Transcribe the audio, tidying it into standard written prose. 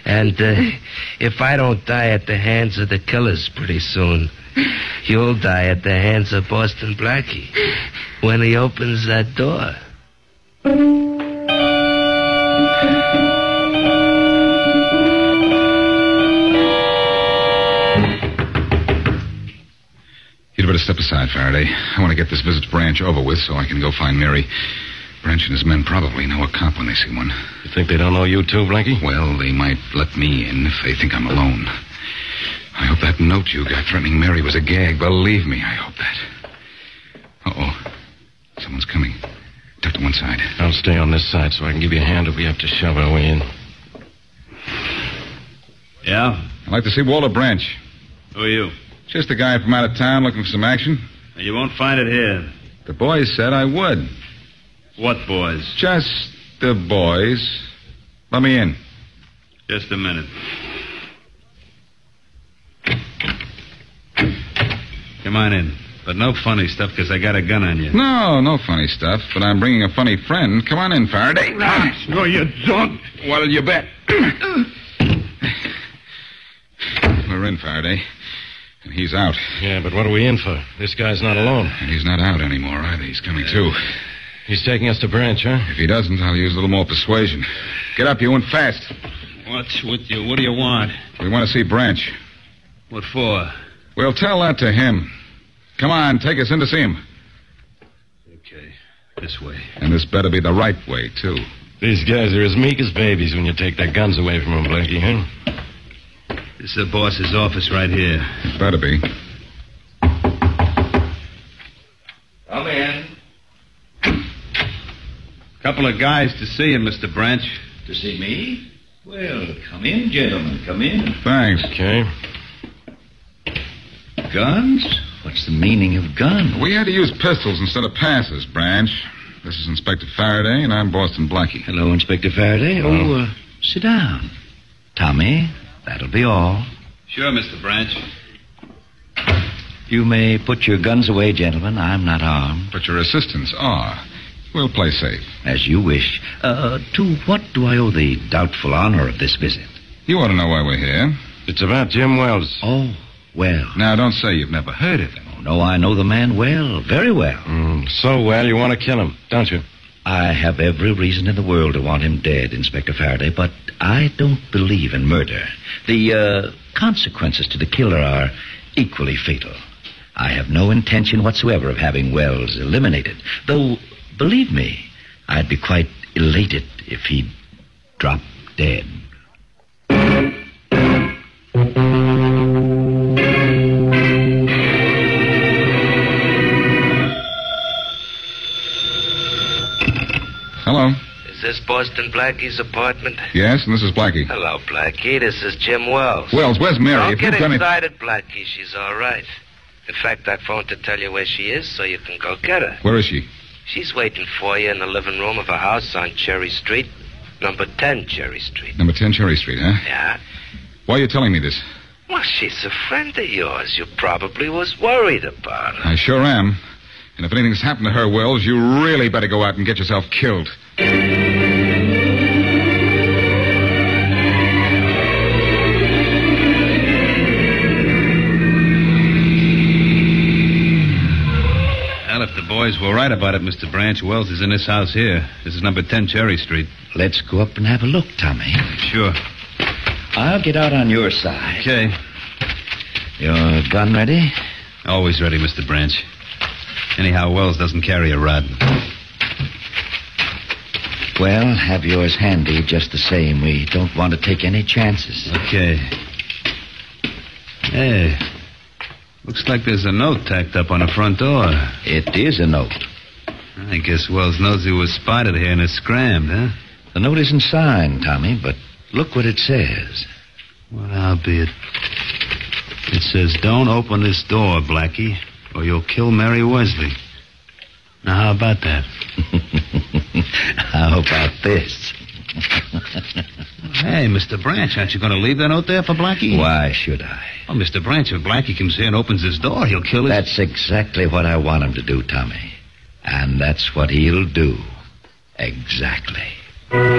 And if I don't die at the hands of the killers pretty soon, you'll die at the hands of Boston Blackie when he opens that door. You'd better step aside, Faraday. I want to get this visit to Branch over with so I can go find Mary. Branch and his men probably know a cop when they see one. You think they don't know you too, Blackie? Well, they might let me in if they think I'm alone. I hope that note you got threatening Mary was a gag. Believe me, I hope that. Uh-oh. Someone's coming. Duck to one side. I'll stay on this side so I can give you a hand if we have to shove our way in. Yeah? I'd like to see Walter Branch. Who are you? Just a guy from out of town looking for some action. You won't find it here. The boys said I would. What boys? Just the boys. Let me in. Just a minute. Come on in. But no funny stuff, because I got a gun on you. No funny stuff, but I'm bringing a funny friend. Come on in, Faraday. No, you don't. What'll you bet? We're in, Faraday. And he's out. Yeah, but what are we in for? This guy's not alone. And he's not out anymore, either. He's coming, too. He's taking us to Branch, huh? If he doesn't, I'll use a little more persuasion. Get up, you, and fast. What's with you? What do you want? We want to see Branch. What for? We'll tell that to him. Come on, take us in to see him. Okay, this way. And this better be the right way, too. These guys are as meek as babies when you take their guns away from them, Blackie, huh? This is the boss's office right here. It better be. Come in. Couple of guys to see you, Mr. Branch. To see me? Well, come in, gentlemen, come in. Thanks. Okay. Guns? What's the meaning of guns? We had to use pistols instead of passes, Branch. This is Inspector Faraday, and I'm Boston Blackie. Hello, Inspector Faraday. Sit down. Tommy, that'll be all. Sure, Mr. Branch. You may put your guns away, gentlemen. I'm not armed. But your assistants are. We'll play safe. As you wish. To what do I owe the doubtful honor of this visit? You ought to know why we're here. It's about Jim Wells. Oh, well. Now, don't say you've never heard of him. Oh, no, I know the man well, very well. So well you want to kill him, don't you? I have every reason in the world to want him dead, Inspector Faraday, but I don't believe in murder. The consequences to the killer are equally fatal. I have no intention whatsoever of having Wells eliminated, though, believe me, I'd be quite elated if he'd drop dead. Hello. Is this Boston Blackie's apartment? Yes, and this is Blackie. Hello, Blackie. This is Jim Wells. Wells, where's Mary? Don't If get you've done it... excited, Blackie. She's all right. In fact, I phoned to tell you where she is so you can go get her. Where is she? She's waiting for you in the living room of a house on Cherry Street, number 10 Cherry Street. Number 10 Cherry Street, huh? Yeah? Why are you telling me this? Well, she's a friend of yours. You probably was worried about her. I sure am. And if anything's happened to her, Wells, you really better go out and get yourself killed. Well, if the boys were right about it, Mr. Branch, Wells is in this house here. This is number 10 Cherry Street. Let's go up and have a look, Tommy. Sure. I'll get out on your side. Okay. Your gun ready? Always ready, Mr. Branch. Anyhow, Wells doesn't carry a rod. Well, have yours handy just the same. We don't want to take any chances. Okay. Hey, looks like there's a note tacked up on the front door. It is a note. I guess Wells knows he was spotted here and is scrammed, huh? The note isn't signed, Tommy, but look what it says. Well, I'll be it. It says, "Don't open this door, Blackie, or you'll kill Mary Wesley." Now, how about that? How about this? Hey, Mr. Branch, aren't you going to leave that note there for Blackie? Why should I? Oh, Mr. Branch, if Blackie comes here and opens his door, he'll kill his... That's exactly what I want him to do, Tommy. And that's what he'll do. Exactly.